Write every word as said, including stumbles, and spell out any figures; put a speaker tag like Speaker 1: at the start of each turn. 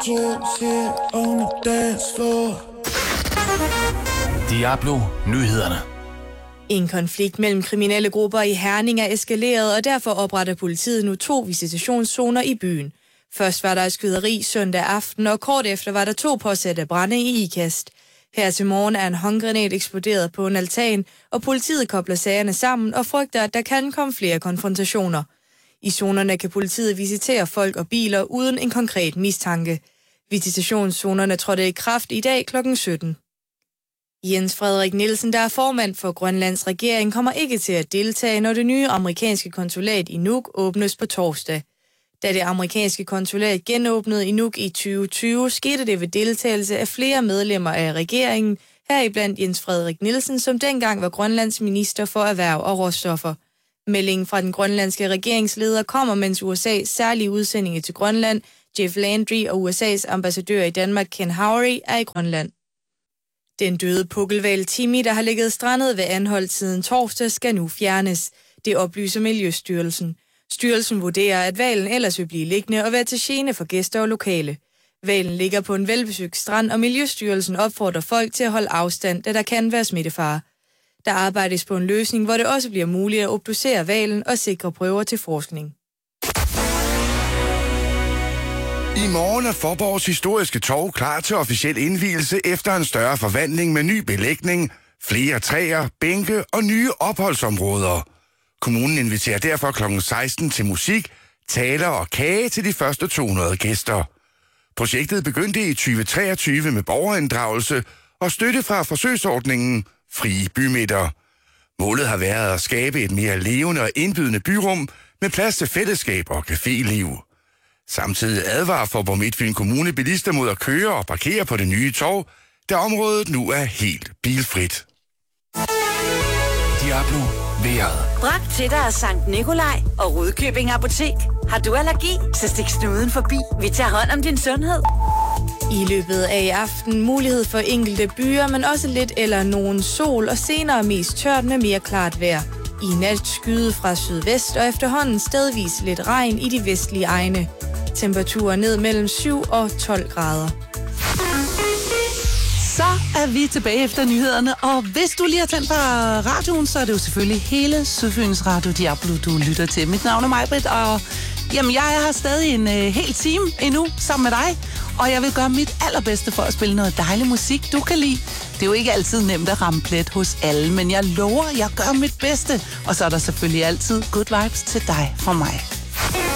Speaker 1: Diablo Nyhederne.
Speaker 2: En konflikt mellem kriminelle grupper i Herning er eskaleret, og derfor opretter politiet nu to visitationszoner i byen. Først var der et skyderi søndag aften, og kort efter var der to påsatte brande i Ikast. Her til morgen er en håndgranat eksploderet på en altan, og politiet kobler sagerne sammen og frygter, at der kan komme flere konfrontationer. I zonerne kan politiet visitere folk og biler uden en konkret mistanke. Visitationszonerne trådte i kraft i dag klokken sytten. Jens Frederik Nielsen, der er formand for Grønlands regering, kommer ikke til at deltage, når det nye amerikanske konsulat i Nuuk åbnes på torsdag. Da det amerikanske konsulat genåbnede i Nuuk i tyve tyve, skete det ved deltagelse af flere medlemmer af regeringen, heriblandt Jens Frederik Nielsen, som dengang var Grønlands minister for erhverv og råstoffer. Meldingen fra den grønlandske regeringsleder kommer, mens U S A's særlige udsendinge til Grønland, Jeff Landry, og U S A's ambassadør i Danmark, Ken Howry, er i Grønland. Den døde pukkelhval Timmy, der har ligget strandet ved Anholt siden torsdag, skal nu fjernes. Det oplyser Miljøstyrelsen. Styrelsen vurderer, at hvalen ellers vil blive liggende og være til gene for gæster og lokale. Hvalen ligger på en velbesøgt strand, og Miljøstyrelsen opfordrer folk til at holde afstand, da der kan være smittefare. Der arbejdes på en løsning, hvor det også bliver muligt at obducere hvalen og sikre prøver til forskning.
Speaker 3: I morgen er Faaborgs historiske torv klar til officiel indvielse efter en større forvandling med ny belægning, flere træer, bænke og nye opholdsområder. Kommunen inviterer derfor klokken seksten til musik, taler og kage til de første to hundrede gæster. Projektet begyndte i tyve treogtyve med borgerinddragelse og støtte fra forsøgsordningen Frie Bymidter. Målet har været at skabe et mere levende og indbydende byrum med plads til fællesskab og caféliv. Samtidig advarer Faaborg Midtfyn Kommune bilister mod at køre og parkere på det nye torv, da området nu er helt bilfrit.
Speaker 1: Diablo vejret.
Speaker 4: Bragt til dig af Sankt Nikolaj og Rudkøbing Apotek. Har du allergi, så stik snuden forbi. Vi tager hånd om din sundhed.
Speaker 2: I løbet af i aften mulighed for enkelte byer, men også lidt eller nogen sol, og senere mest tørt med mere klart vejr. I nat skyde fra sydvest og efterhånden stedvis lidt regn i de vestlige egne. Temperaturer ned mellem syv og tolv grader.
Speaker 5: Så er vi tilbage efter nyhederne, og hvis du lige har tændt på radioen, så er det jo selvfølgelig hele Sydfyns Radio Diablo, du lytter til. Mit navn er Majbrit, og jamen, jeg er her stadig en uh, hel time endnu sammen med dig, og jeg vil gøre mit allerbedste for at spille noget dejlig musik, du kan lide. Det er jo ikke altid nemt at ramme plet hos alle, men jeg lover, jeg gør mit bedste, og så er der selvfølgelig altid good vibes til dig fra mig.